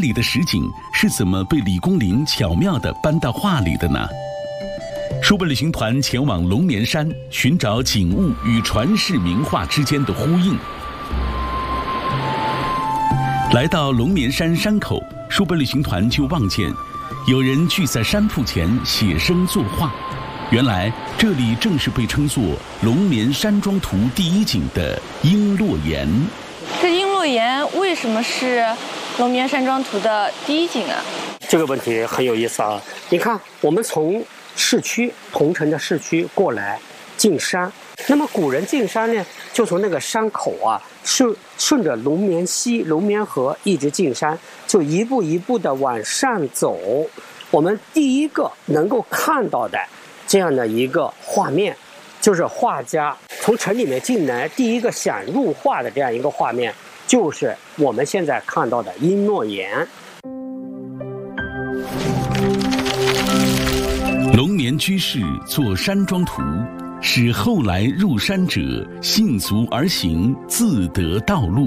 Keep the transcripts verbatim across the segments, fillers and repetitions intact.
里的实景是怎么被李公麟巧妙地搬到画里的呢？书本旅行团前往龙年山，寻找景物与传世名画之间的呼应。来到龙年山山口，书本旅行团就望见有人聚在山铺前写生作画。原来这里正是被称作龙年山庄图第一景的璎珞岩。 这璎珞岩为什么是龙年山庄图的第一景啊？ 这个问题很有意思啊！你看，我们从市区桐城的市区过来进山，那么古人进山呢，就从那个山口啊，顺顺着龙眠溪、龙眠河一直进山，就一步一步的往上走。我们第一个能够看到的这样的一个画面，就是画家从城里面进来第一个想入画的这样一个画面，就是我们现在看到的璎珞岩。 龙年居士作山庄图，使后来入山者信足而行，自得道路。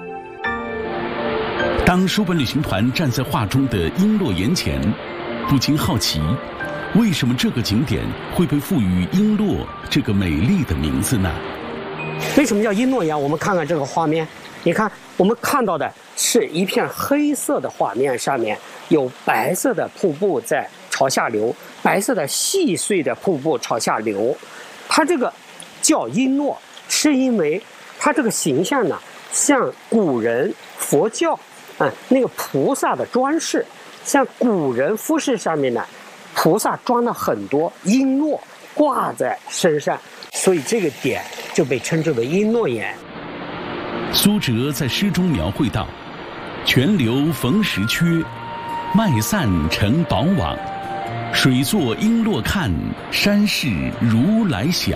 当书本旅行团站在画中的璎珞岩前，不禁好奇，为什么这个景点会被赋予璎珞这个美丽的名字呢？ 为什么叫璎珞岩？我们看看这个画面，你看我们看到的是一片黑色的画面，上面有白色的瀑布在朝下流，白色的细碎的瀑布朝下流。它这个叫璎珞，是因为它这个形象呢，像古人佛教啊、嗯、那个菩萨的装饰，像古人服饰上面呢，菩萨装了很多璎珞挂在身上，所以这个点就被称之为璎珞岩。 苏辙在诗中描绘道：“泉流逢时缺，麦散成宝网。水作璎珞看，山势如来响。”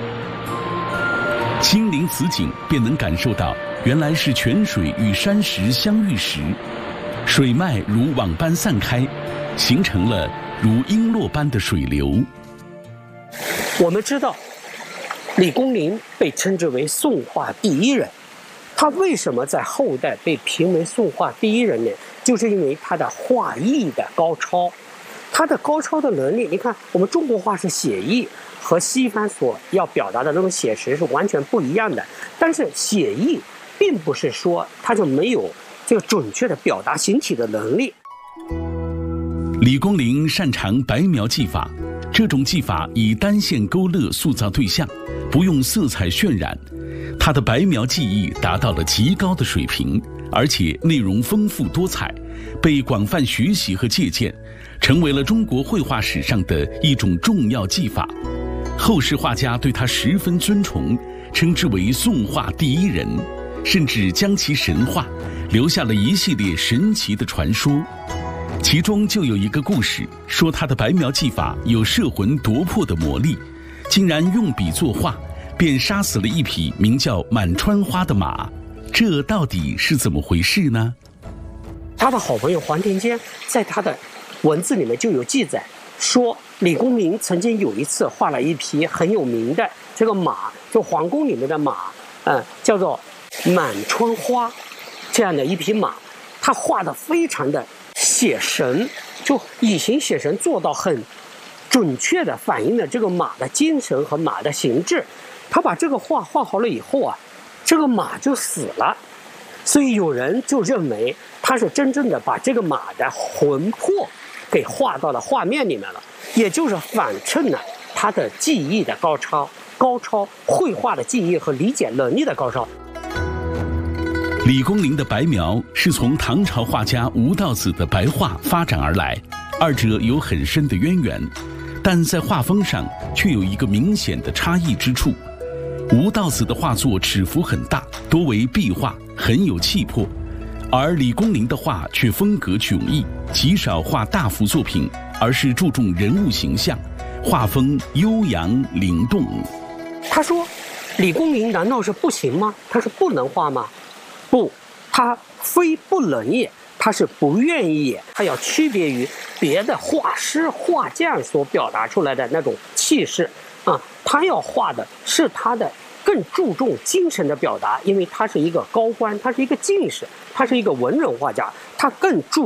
亲临此景，便能感受到原来是泉水与山石相遇时，水脉如网般散开，形成了如璎珞般的水流。 我们知道，李公麟被称之为宋画第一人。他为什么在后代被评为宋画第一人呢？就是因为他的画艺的高超。他的高超的能力，你看我们中国画是写意，和西方所要表达的那种写实是完全不一样的。但是写意并不是说他就没有这个准确的表达形体的能力。 李公麟擅长白描技法，这种技法以单线勾勒塑造对象，不用色彩渲染。他的白描技艺达到了极高的水平，而且内容丰富多彩，被广泛学习和借鉴，成为了中国绘画史上的一种重要技法。后世画家对他十分尊崇，称之为宋画第一人，甚至将其神化，留下了一系列神奇的传说。其中就有一个故事，说他的白描技法有摄魂夺魄的魔力，竟然用笔作画，便杀死了一匹名叫满川花的马。这到底是怎么回事呢？ 他的好朋友黄庭坚在他的文字里面就有记载，说李公麟曾经有一次画了一匹很有名的这个马，就皇宫里面的马，嗯，叫做满川花，这样的一匹马，他画的非常的写神，就以形写神，做到很准确的反映了这个马的精神和马的形制。他把这个画画好了以后啊，这个马就死了，所以有人就认为他是真正的把这个马的魂魄给画到了画面里面了，也就是反衬了他的技艺的高超，高超绘画的技艺和理解能力的高超。 李公麟的白描是从唐朝画家吴道子的白画发展而来，二者有很深的渊源，但在画风上却有一个明显的差异之处。吴道子的画作尺幅很大，多为壁画，很有气魄，而李公麟的画却风格迥异，极少画大幅作品，而是注重人物形象，画风悠扬灵动。 他说李公麟难道是不行吗？他是不能画吗？不，他非不能也，他是不愿意也。他要区别于别的画师画匠所表达出来的那种气势啊，他要画的是他的更注重精神的表达，因为他是一个高官，他是一个进士，他是一个文人画家，他更注